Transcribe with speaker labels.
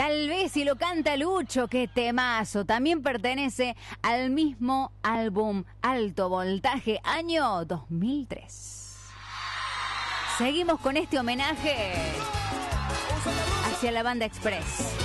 Speaker 1: Tal vez si lo canta Lucho, qué temazo. También pertenece al mismo álbum Alto Voltaje, año 2003. Seguimos con este homenaje hacia la banda Express.